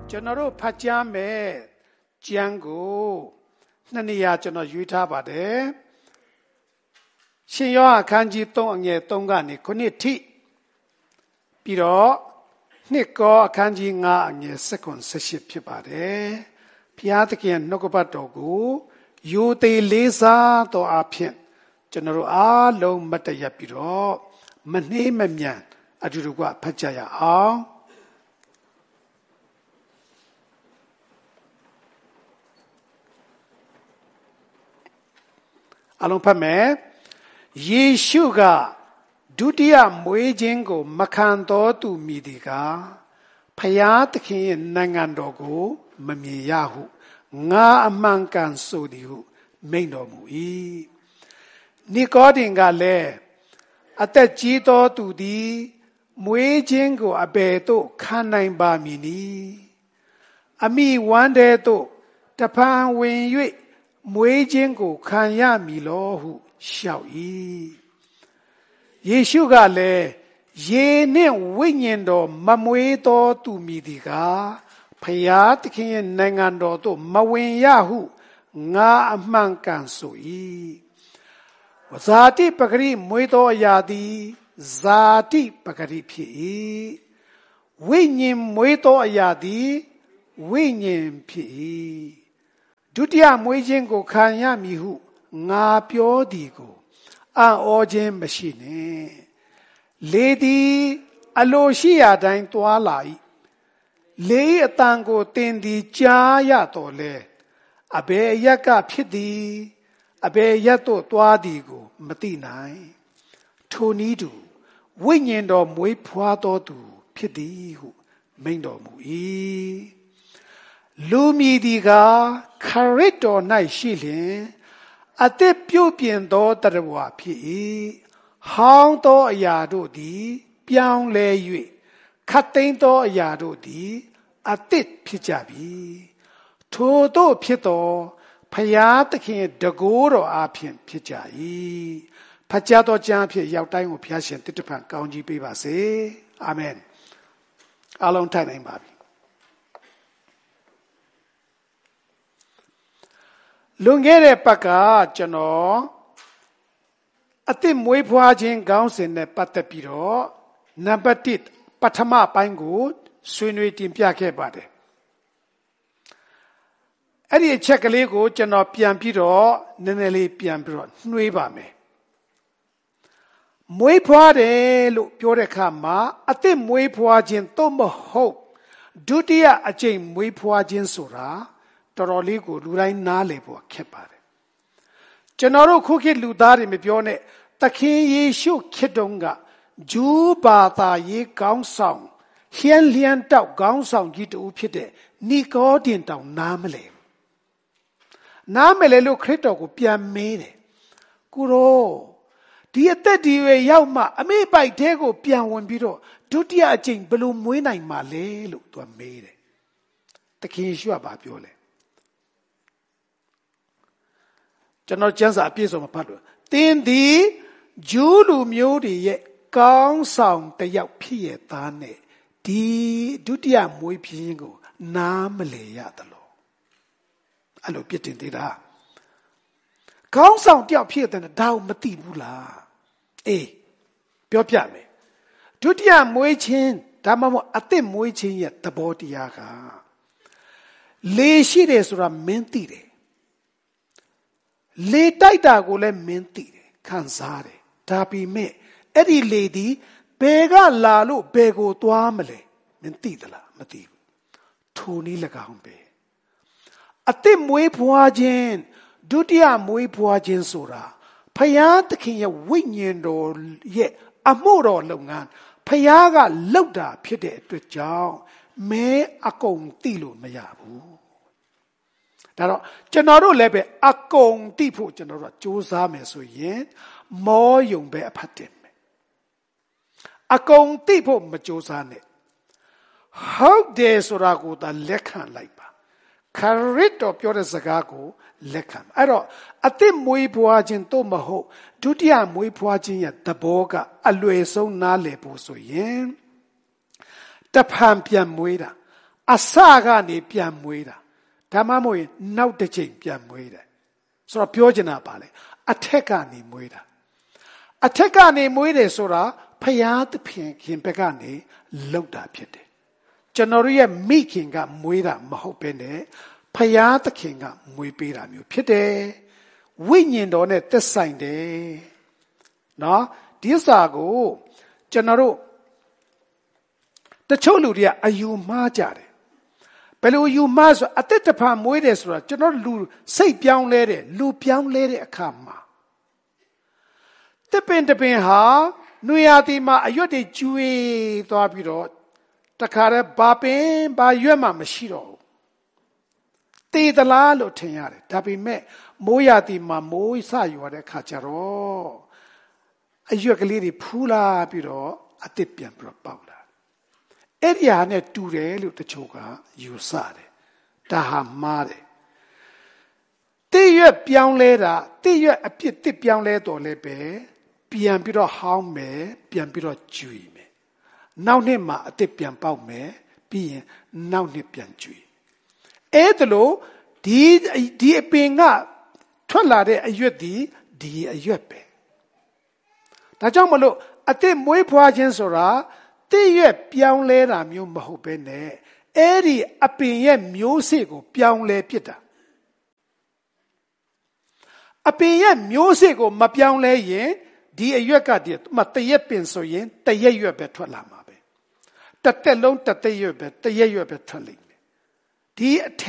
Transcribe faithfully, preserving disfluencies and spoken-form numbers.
ကျွန်တော်တို့ဖတ်ကြားမယ်ကျမ်းကိုနှစ်နေရာကျွန်တော်ရွေးထားပါတယ်ရှင်ယောဟန်အခန်းကြီးသုံးအငယ်သုံးကနေခုနှစ်ထိပြီးတော့နှစ်ကောအခန်းကြီးငါးအငယ်၁၇ ၁၈ဖြစ်ပါတယ်ဘုရားသခင်နှုတ်ကပတ်တော်ကိုယူသေးလေးစားတော်အဖြစ်ကျွန်တော်တို့အားလုံးမတ်တရပြီးတော့မနှေးမမြန်အတူတူကဖတ်ကြရအောင်အလုံးဖတ်မယ်ယေရှုကဒုတိယမွေးခြင်းကိုမခံတော်သူမည်ဒီကားဖျားသခင်ရဲ့နိုင်ငံတော်ကိုမမြင်ရဟုငါအမှန်ကန်ဆိုသည်ဟုမိန့်တော်မူ၏နီကောဒင်ကလည်းအသက်ကြီးသောသူသည်မွေးခြင်းကိုအဘယ်သို့ခံနိုင်ပါမည်နည်းအမိဝမ်းတဲ့သို့တဖန်ဝင်၍မွေးခြင်းကိုခံရမည်လောဟုလျှောက်၏ယေရှုကလည်းရေနှင့်ဝိညာဉ်တော်မမွေးသောသူမည်ဒီကားဖျားသခင်ရဲ့နိုင်ငံတော်သို့မဝင်ရဟုငါအမှန်ကန်ဆို၏ဝဇာတိပဂရိမွေးသောအရာသည်ဇာတိပဂရိဖြစ်၏ဝိညာဉ်မွေးသောအရာသည်ဝိညာဉ်ဖြစ်၏ဒုတိယမွေးခြင်းကိုခံရမည်ဟုငါပြောသည်ကိုအံ့ဩခြင်းမရှိနှင့်လေသည်အလိုရှိရာတိုင်းသွားလာ၏လေ၏အတန်ကိုသင်သည်ကြားရတော်လဲအဘယ်အရက်ကဖြစ်သည်အဘယ်ရက်သို့သွားသည်ကိုမသိနိုင်ထိုနည်းတူဝိညာဉ်တော်မွေးဖွားတော်သူဖြစ်သည်ဟုမိန့်တော်မူ၏လူမည်သည်ကခရစ်တော်၌ရှိလျင်အသက်ပြုပြင်သောတရဝဖြစ်၏ဟောင်းသောအရာတို့သည်ပြောင်းလဲ၍ခတ်သိမ်းသောအရာတို့သည်အသက်ဖြစ်ကြပြီထိုတို့ဖြစ်သောဖျားသခင်တကိုးတော်အားဖြင့်ဖြစ်ကြ၏ဖတ်ကြားသောကျမ်းဖြင့်ရောက်တိုင်းကိုဘုရားရှင်တည်တဖန်ကောင်းကြီးပေးပါစေအာမင်အားလုံးထိုင်နိုင်ပါပြီလွန်ခဲ့တဲ့ပတ်ကကျွန်တော်အသစ်မွေးဖွားခြင်းခေါင်းစဉ်နဲ့ပတ်သက်ပြီးတော့နံပါတ်တစ်ပထမပိုင်းကိုဆွေးနွေးတင်ပြခဲ့ပါတယ်အဲ့ဒီအချက်ကလေးကိုကျွန်တော်ပြန်ပြီးတော့နည်းနည်းလေးပြန်ပြီးတော့နှွေးပါမယ်မွေးဖွားတယ်လို့ပြောတဲ့အခါမှာအသစ်မွေးဖွားခြင်းသို့မဟုတ်ဒုတိယအကြိမ်မွေးဖွားခြင်းဆိုတာတော်တော်လေးကိုလူတိုင်းနားလည်ဖို့ခက်ပါတယ်ကျွန်တော်တို့ခုခေတ်လူသားတွေမပြောနဲ့သခင်ယေရှုခေတ်တုန်းကဂျူးဘာသာရေးကောင်းဆောင်ဟျန်လျန်တောက်ကောင်းဆောင်ကြီးတူဖြစ်တဲ့နီကောဒင်တောင်နားမလဲနားမလဲလို့ခရစ်တော်ကိုပြန်မေးတယ်ကိုရောဒီအသက်ဒီရွယ်ရောက်မှအမေပိုက်တဲကိုပြန်ဝင်ပြီးတော့ဒုတိယအကြိမ်ဘယ်လိုမွေးနိုင်မှာလဲလို့သူကမေးတယ်သခင်ယေရှုကဘာပြောလဲကျွန်တော်ကျမ်းစာအပြည့်စုံမဖတ်လို့သင်သည်ဂျူးလူမျိုးတွေရဲ့ကောင်းဆောင်တယောက်ဖြစ်ရဲ့သားနဲ့ဒီဒုတိယမွေးပြင်းကိုနားမလဲရသလိုအဲ့လိုပြစ်တင်သေးတာကောင်းဆောင်တယောက်ဖြစ်တဲ့ဒါကိုမသိဘူးလားအေးပြောပြမယ်ဒုတိယမွေးခြင်းဒါမှမဟုတ်အသက်မွေးခြင်းရဲ့သဘောတရားကလေရှိတယ်ဆိုတာမင်းသိတယ်လေတိုက်တာကိုလည်းမင်းသိတယ်ခံစားတယ်ဒါပေမဲ့အဲ့ဒီလေဒီဘယ်ကလာလို့ဘယ်ကိုသွားမလဲမင်းသိသလားမသိဘူးထိုနည်း၎င်းပဲအသက်မွေးဖွားခြင်းဒုတိယမွေးဖွားခြင်းဆိုတာဖယားသခင်ရဲ့ဝိညာဉ်တော်ရဲ့အမှုတော်လုပ်ငန်းဖယားကလုပ်တာဖြစ်တဲ့အတွက်ကြောင့်မဲအကုန်သိလို့မရဘူးဒါတော့ကျွန်တော်တို့လည်းပဲအကုန်သိဖို့ကျွန်တော်တို့ကစူးစမ်းမယ်ဆိုရင်မောယုံပဲအဖတ်တင်မယ်အကုန်သိဖို့မစူးစမ်းနဲ့ဟုတ်တယ်ဆိုတာကိုသာလက်ခံလိုက်ပါခရစ်တော်ပြောတဲ့စကားကိုလက်ခံအဲ့တော့အသစ်မွေးဖွားခြင်းတို့မဟုတ်ဒုတိယမွေးဖွားခြင်းရဲ့သဘောကအလွယ်ဆုံးနားလည်ဖို့ဆိုရင်တဖန်ပြန်မွေးတာအစကနေပြန်မွေးတာဒါမှမဟုတ်ရင်နောက်တစ်ချိန်ပြန်မွေးတယ်ဆိုတော့ပြောချင်တာပါလေအထက်ကနေမွေးတာအထက်ကနေမွေးတယ်ဆိုတာဖယားသခင်ခင်ဘက်ကနေလောက်တာဖြစ်တယ်ကျွန်တော်ရဲ့မိခင်ကမွေးတာမဟုတ်ဘဲနဲ့ဖယားသခင်ကမွေးပေးတာမျိုးဖြစ်တယ်ဝိညာဉ်တော်နဲ့သက်ဆိုင်တယ်နော်ဒီဥစ္စာကိုကျွန်တော်တို့တချို့လူတွေကအယူမှားကြတယ်ဘယ်လိုယူမှားဆိုအသက်တဖန်မွေးတယ်ဆိုတာကျွန်တော်လူစိတ်ပြောင်းလဲတယ်လူပြောင်းလဲတဲ့အခါမှာတပင်တပင်ဟာနွေရာသီမှာအရွက်တွေကျွေးသွားပြီးတော့တခါတည်းဘာပင်ဘာရွက်မှမရှိတော့ဘူးတေးသလားလို့ထင်ရတယ်ဒါပေမဲ့မိုးရာသီမှာမိုးစရွာတဲ့အခါကျတော့အရွက်ကလေးတွေဖူးလာပြီးတော့အသစ်ပြန်ပြီးတော့ပေါက်လာအဲ့ဒီဟာနဲ့တူတယ်လို့တချို့ကယူဆတယ်ဒါဟာမှားတယ်တိရွက်ပြောင်းလဲတာတိရွက်အပြစ်တစ်ပြောင်းလဲတော်လဲပဲပြန်ပြီးတော့ဟောင်းမယ်ပြန်ပြီးတော့ကျွေမယ်နောက်နှစ်မှာအသစ်ပြန်ပေါက်မယ်ပြီးရင်နောက်နှစ်ပြန်ကျွေအဲ့ဒါလို့ဒီဒီအပင်ကထွက်လာတဲ့အရွက်ဒီဒီအရွက်ပဲဒါကြောင့်မလို့အသစ်မွေးဖွားခြင်းဆိုတာတိရွက်ပြောင်းလဲတာမျိုးမဟုတ်ပဲနဲ့အဲ့ဒီအပင်ရဲ့မျိုးစေ့ကိုပြောင်းလဲပြစ်တာအပင်ရဲ့မျိုးစေ့ကိုမပြောင်းလဲရင်ဒီအရွက်ကတည်းကတရက်ပင်ဆိုရင်တရက်ရွက်ပဲထွက်လာမှာပဲတစ်သက်လုံးတစ်သက်ရွက်ပဲတရက်ရွက်ပဲထွက်လိမ့်မယ်ဒီအ